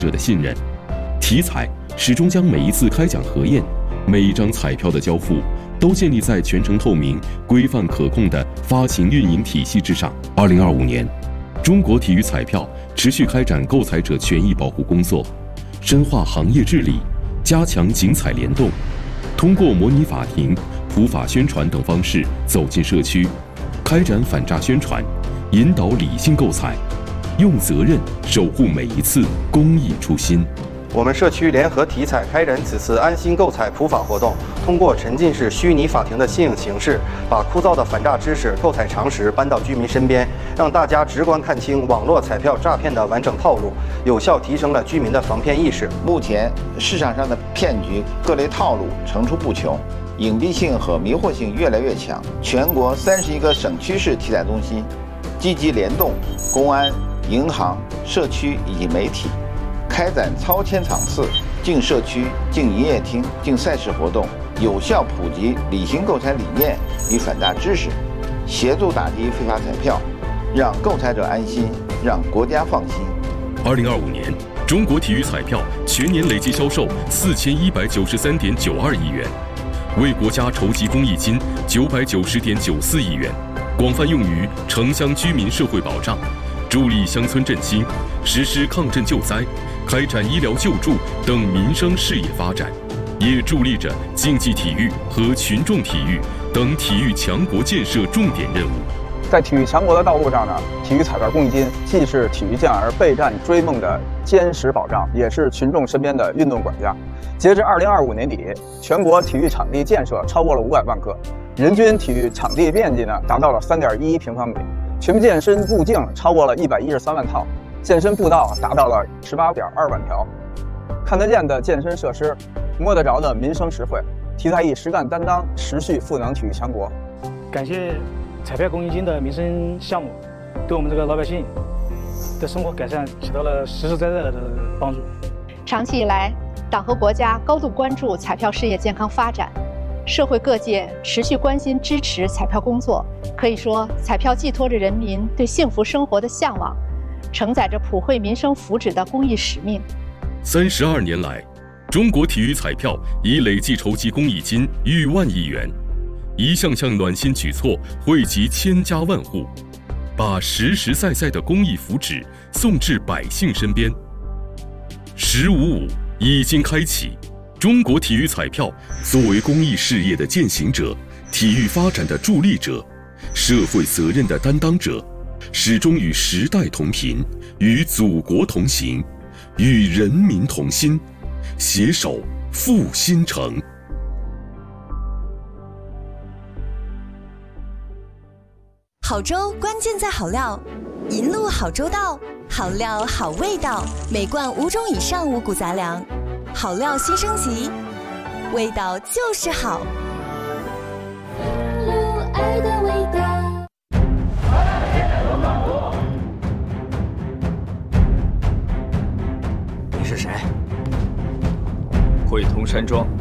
者的信任。体彩始终将每一次开奖核验、每一张彩票的交付，都建立在全程透明、规范可控的发行运营体系之上。2025年，中国体育彩票持续开展购彩者权益保护工作，深化行业治理，加强竞彩联动，通过模拟法庭、普法宣传等方式走进社区，开展反诈宣传，引导理性购彩，用责任守护每一次公益初心。 我们社区联合体彩开展此次安心购彩普法活动，通过沉浸式虚拟法庭的新颖形式，把枯燥的反诈知识、购彩常识搬到居民身边，让大家直观看清网络彩票诈骗的完整套路，有效提升了居民的防骗意识。 目前市场上的骗局各类套路层出不穷，隐蔽性和迷惑性越来越强。全国31个省区市体彩中心积极联动公安、银行、社区以及媒体，开展超千场次进社区、进营业厅、进赛事活动，有效普及理性购彩理念与反诈知识，协助打击非法彩票，让购彩者安心，让国家放心。 2025年，中国体育彩票全年累计销售4193.92亿元，为国家筹集公益金990.94亿元，广泛用于城乡居民社会保障，助力乡村振兴，实施抗震救灾，开展医疗救助等民生事业发展，也助力着竞技体育和群众体育等体育强国建设重点任务。 在体育强国的道路上呢，体育彩票公益金既是体育健儿备战追梦的坚实保障，也是群众身边的运动管家。截至2025年底，全国体育场地建设超过了500万个，人均体育场地面积呢达到了3.11平方米，全面健身步径超过了113万套，健身步道达到了18.2万条。看得见的健身设施，摸得着的民生实惠，体彩以实干担当，持续赋能体育强国。 感谢彩票公益金的民生项目，对我们这个老百姓的生活改善起到了实实在在的帮助。 长期以来，党和国家高度关注彩票事业健康发展，社会各界持续关心支持彩票工作。可以说，彩票寄托着人民对幸福生活的向往，承载着普惠民生福祉的公益使命。 32年来，中国体育彩票已累计筹集公益金逾1万亿元，一项项暖心举措惠及千家万户，把实实在在的公益福祉送至百姓身边。1055已经开启，中国体育彩票作为公益事业的践行者、体育发展的助力者、社会责任的担当者，始终与时代同频，与祖国同行，与人民同心，携手复兴城。 好粥关键在好料，银鹭好粥道，好料好味道，每罐5种以上五谷杂粮，好料新升级，味道就是好。 有爱的味道。 你是谁？会同山庄